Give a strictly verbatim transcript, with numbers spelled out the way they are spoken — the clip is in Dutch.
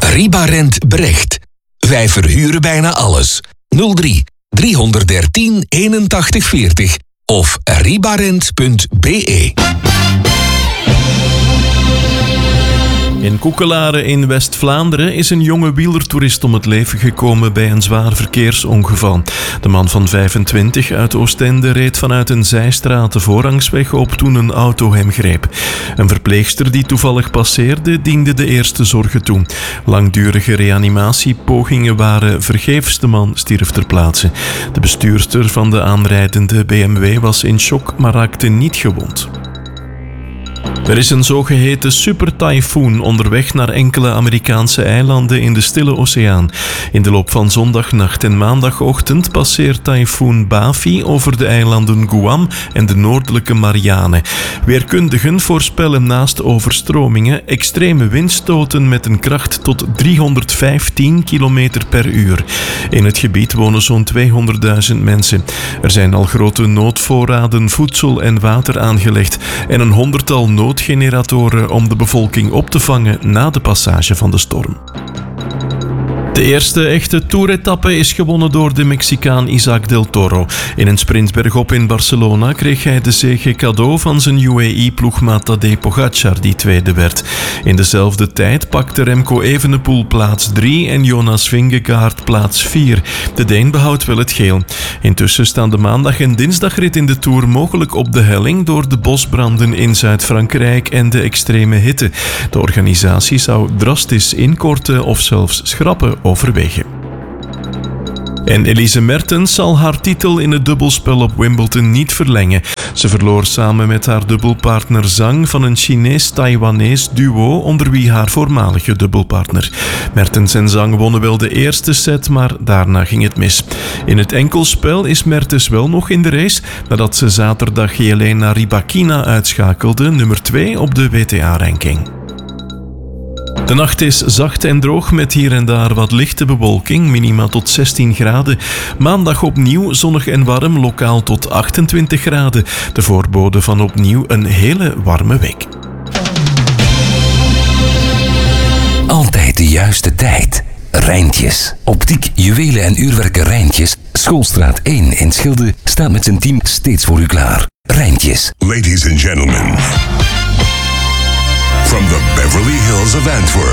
Ribarent Brecht. Wij verhuren bijna alles. nul drie driehonderddertien eenentachtig veertig of ribarent punt be. In Koekelare in West-Vlaanderen is een jonge wielertoerist om het leven gekomen bij een zwaar verkeersongeval. De man van vijfentwintig uit Oostende reed vanuit een zijstraat de voorrangsweg op toen een auto hem greep. Een verpleegster die toevallig passeerde diende de eerste zorgen toe. Langdurige reanimatiepogingen waren vergeefs, de man stierf ter plaatse. De bestuurster van de aanrijdende B M W was in shock, maar raakte niet gewond. Er is een zogeheten supertyfoon onderweg naar enkele Amerikaanse eilanden in de Stille Oceaan. In de loop van zondagnacht en maandagochtend passeert tyfoon Bafi over de eilanden Guam en de noordelijke Marianen. Weerkundigen voorspellen naast overstromingen extreme windstoten met een kracht tot driehonderdvijftien kilometer per uur. In het gebied wonen zo'n tweehonderdduizend mensen. Er zijn al grote noodvoorraden voedsel en water aangelegd en een honderdtal noodgeneratoren om de bevolking op te vangen na de passage van de storm. De eerste echte toeretappe is gewonnen door de Mexicaan Isaac del Toro. In een sprint bergop in Barcelona kreeg hij de zege cadeau van zijn U A E-ploegmaat Tadej Pogacar, die tweede werd. In dezelfde tijd pakte Remco Evenepoel plaats drie en Jonas Vingegaard plaats vier. De Deen behoudt wel het geel. Intussen staan de maandag- en dinsdagrit in de Tour mogelijk op de helling door de bosbranden in Zuid-Frankrijk en de extreme hitte. De organisatie zou drastisch inkorten of zelfs schrappen overwegen. En Elise Mertens zal haar titel in het dubbelspel op Wimbledon niet verlengen. Ze verloor samen met haar dubbelpartner Zhang van een Chinees-Taiwanees duo onder wie haar voormalige dubbelpartner. Mertens en Zhang wonnen wel de eerste set, maar daarna ging het mis. In het enkelspel is Mertens wel nog in de race nadat ze zaterdag Jelena Rybakina uitschakelde, nummer twee op de W T A-ranking. De nacht is zacht en droog met hier en daar wat lichte bewolking, minima tot zestien graden. Maandag opnieuw zonnig en warm, lokaal tot achtentwintig graden. De voorbode van opnieuw een hele warme week. Altijd de juiste tijd. Rijntjes. Optiek, juwelen en uurwerken Rijntjes. Schoolstraat één in Schilde staat met zijn team steeds voor u klaar. Rijntjes. Ladies and gentlemen, from the Beverly Hills of Antwerp.